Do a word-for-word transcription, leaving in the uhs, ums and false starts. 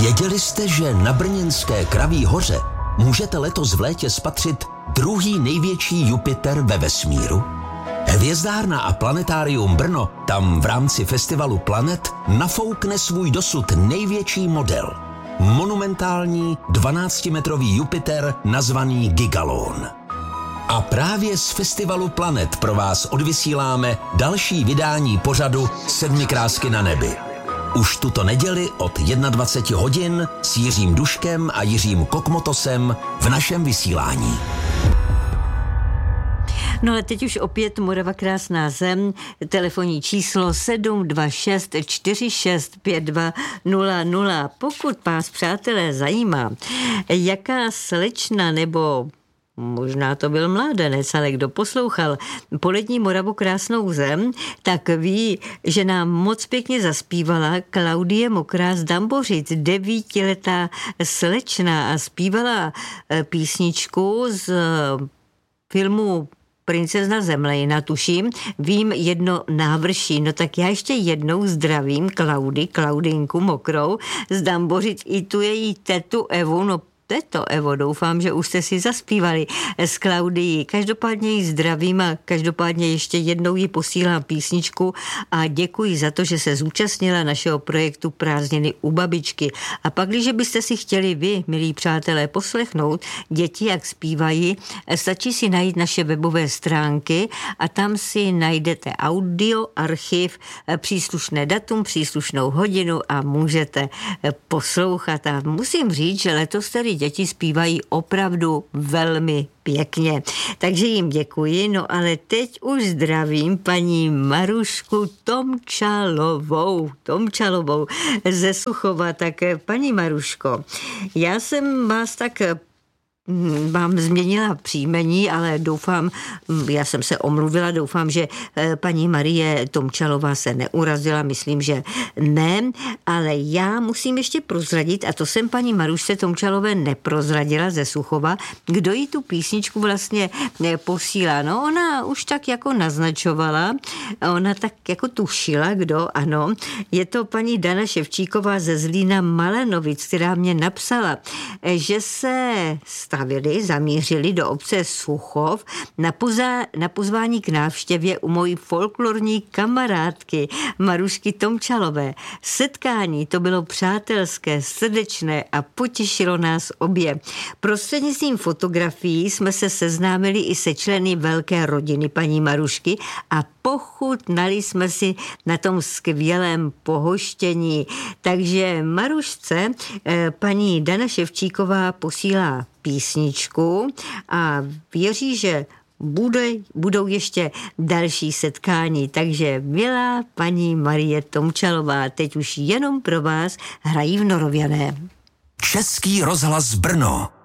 Věděli jste, že na brněnské Kraví hoře můžete letos v létě spatřit druhý největší Jupiter ve vesmíru? Hvězdárna a planetárium Brno tam v rámci festivalu Planet nafoukne svůj dosud největší model. Monumentální dvanáctimetrový Jupiter nazvaný Gigalon. A právě z festivalu Planet pro vás odvysíláme další vydání pořadu Sedmi krásky na nebi. Už tuto neděli od dvacet jedna hodin s Jiřím Duškem a Jiřím Kokmotosem v našem vysílání. No ale teď už opět Morava krásná zem, telefonní číslo sedm dva šest čtyři šest pět dva nula nula. Pokud vás, přátelé, zajímá, jaká slečna nebo možná to byl mládenec, ale kdo poslouchal Polední Moravu krásnou zem, tak ví, že nám moc pěkně zaspívala Klaudie Mokrá z Dambořic, devítiletá slečna, a zpívala písničku z filmu Princezna Zemlejna, tuším, vím jedno návrší. No tak já ještě jednou zdravím Klaudy, Klaudinku Mokrou z Dambořic i tu její tetu Evu. No teto Evo, doufám, že už jste si zaspívali s Klaudií. Každopádně ji zdravím a každopádně ještě jednou ji posílám písničku a děkuji za to, že se zúčastnila našeho projektu Prázdniny u babičky. A pak, když byste si chtěli vy, milí přátelé, poslechnout děti, jak zpívají, stačí si najít naše webové stránky a tam si najdete audio, archiv, příslušné datum, příslušnou hodinu a můžete poslouchat. A musím říct, že letos tedy děti zpívají opravdu velmi pěkně. Takže jim děkuji, no ale teď už zdravím paní Marušku Tomčalovou, Tomčalovou ze Suchova. Tak paní Maruško, já jsem vás tak vám změnila příjmení, ale doufám, já jsem se omluvila, doufám, že paní Marie Tomčalová se neurazila, myslím, že ne, ale já musím ještě prozradit, a to jsem paní Marušce Tomčalové neprozradila ze Suchova, kdo jí tu písničku vlastně posílá. No ona už tak jako naznačovala, ona tak jako tušila, kdo, ano, je to paní Dana Ševčíková ze Zlína Malenovic, která mě napsala, že se stavili, zamířili do obce Suchov na, poza, na pozvání k návštěvě u mojí folklorní kamarádky Marušky Tomčalové. Setkání to bylo přátelské, srdečné a potěšilo nás obě. Prostřednictvím fotografií jsme se seznámili i se členy velké rodiny paní Marušky a pochutnali jsme si na tom skvělém pohoštění. Takže Marušce paní Dana Ševčíková posílá písničku a věří, že bude, budou ještě další setkání. Takže milá paní Marie Tomčalová, teď už jenom pro vás hrají v Noroviané. Český rozhlas Brno.